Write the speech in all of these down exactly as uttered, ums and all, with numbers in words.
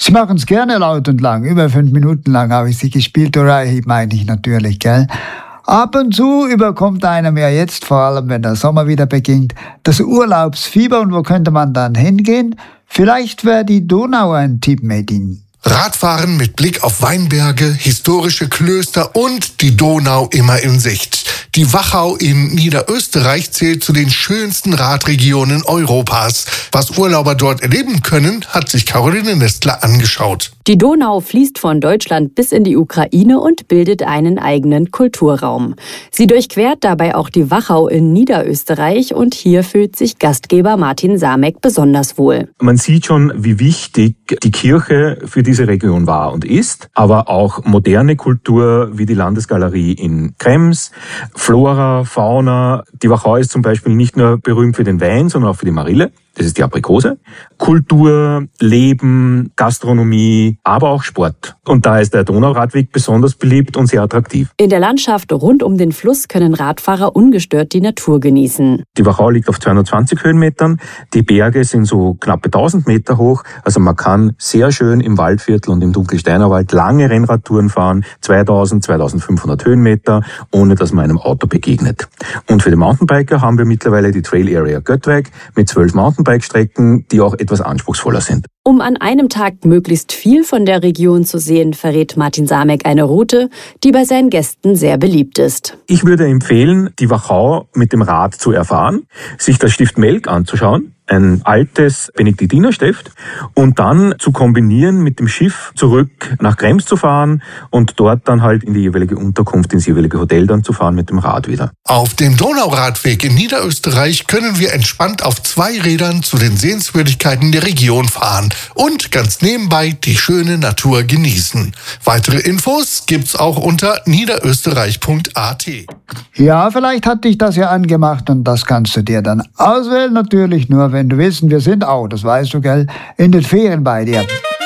Sie machen es gerne laut und lang. Über fünf Minuten lang habe ich sie gespielt, oder meine ich natürlich, gell? Ab und zu überkommt einem ja jetzt, vor allem wenn der Sommer wieder beginnt, das Urlaubsfieber. Und wo könnte man dann hingehen? Vielleicht wäre die Donau ein Tipp, Medin. Radfahren mit Blick auf Weinberge, historische Klöster und die Donau immer in Sicht. Die Wachau in Niederösterreich zählt zu den schönsten Radregionen Europas. Was Urlauber dort erleben können, hat sich Caroline Nestler angeschaut. Die Donau fließt von Deutschland bis in die Ukraine und bildet einen eigenen Kulturraum. Sie durchquert dabei auch die Wachau in Niederösterreich und hier fühlt sich Gastgeber Martin Samek besonders wohl. Man sieht schon, wie wichtig die Kirche für diese Region war und ist, aber auch moderne Kultur wie die Landesgalerie in Krems, Flora, Fauna. Die Wachau ist zum Beispiel nicht nur berühmt für den Wein, sondern auch für die Marille. Das ist die Aprikose. Kultur, Leben, Gastronomie, aber auch Sport. Und da ist der Donauradweg besonders beliebt und sehr attraktiv. In der Landschaft rund um den Fluss können Radfahrer ungestört die Natur genießen. Die Wachau liegt auf zweihundertzwanzig Höhenmetern. Die Berge sind so knappe tausend Meter hoch. Also man kann sehr schön im Waldviertel und im Dunkelsteinerwald lange Rennradtouren fahren. zweitausend, zweitausendfünfhundert Höhenmeter, ohne dass man einem Auto begegnet. Und für die Mountainbiker haben wir mittlerweile die Trail Area Göttweg mit zwölf Mountainbike-Strecken, die auch etwas anspruchsvoller sind. Um an einem Tag möglichst viel von der Region zu sehen, verrät Martin Samek eine Route, die bei seinen Gästen sehr beliebt ist. Ich würde empfehlen, die Wachau mit dem Rad zu erfahren, sich das Stift Melk anzuschauen, ein altes Benediktinerstift, und dann zu kombinieren mit dem Schiff zurück nach Krems zu fahren und dort dann halt in die jeweilige Unterkunft, ins jeweilige Hotel dann zu fahren mit dem Rad wieder. Auf dem Donauradweg in Niederösterreich können wir entspannt auf zwei Rädern zu den Sehenswürdigkeiten der Region fahren und ganz nebenbei die schöne Natur genießen. Weitere Infos gibt's auch unter niederösterreich punkt a t. Ja, vielleicht hat dich das ja angemacht und das kannst du dir dann auswählen, natürlich nur, wenn du willst. Wir sind auch, das weißt du, gell, in den Ferien bei dir.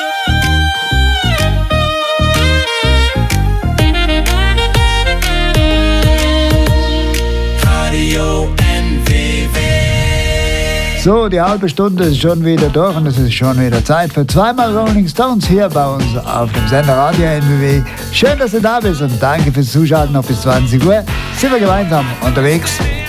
So, die halbe Stunde ist schon wieder durch und es ist schon wieder Zeit für zweimal Rolling Stones hier bei uns auf dem Sender Radio N W W. Schön, dass du da bist und danke fürs Zuschauen. Noch bis zwanzig Uhr sind wir gemeinsam unterwegs.